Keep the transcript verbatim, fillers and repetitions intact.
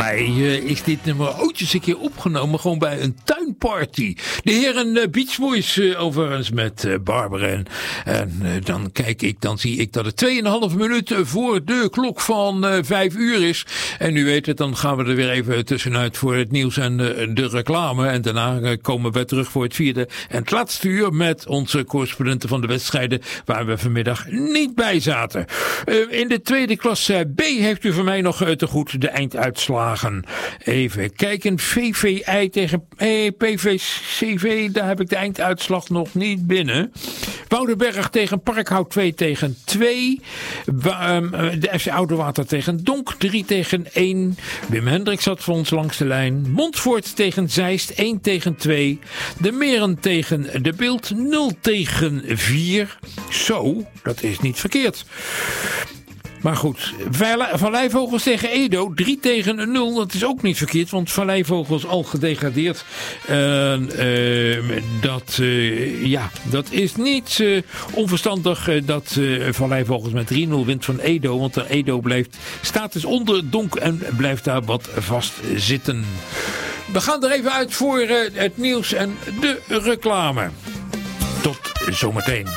mij uh, is dit nummer ooit eens een keer opgenomen, gewoon bij een tuinparty. De heren uh, Beach Boys uh, overigens met uh, Barbara. En, en uh, dan kijk ik, dan zie ik dat het tweeënhalf minuten voor de klok van uh, vijf uur is. En u weet het, dan gaan we er weer even tussenuit voor het nieuws en uh, de reclame. En daarna uh, komen we terug voor het vierde en het laatste uur met onze correspondenten van de wedstrijden waar we vanmiddag niet bij zaten. Uh, in de tweede klasse B heeft u voor mij nog uh, te goed de einduitslagen. Even kijken. V V I tegen eh, P V C V. Daar heb ik de einduitslag nog niet binnen. Woudenberg tegen Parkhout twee tegen twee. Wa- um, de F C Oudewater tegen Donk drie tegen één. Wim Hendricks zat voor ons langs de lijn. Montfort tegen Zeist één tegen twee. De Meren tegen De Bilt nul tegen vier. Zo, dat is niet verkeerd. Maar goed, Valleivogels tegen Edo, drie tegen nul, dat is ook niet verkeerd, want Valleivogels al gedegradeerd. Uh, uh, dat, uh, ja, dat is niet uh, onverstandig uh, dat uh, Valleivogels met drie nul wint van Edo, want de Edo blijft, staat dus onder Donk en blijft daar wat vast zitten. We gaan er even uit voor uh, het nieuws en de reclame. Tot zometeen.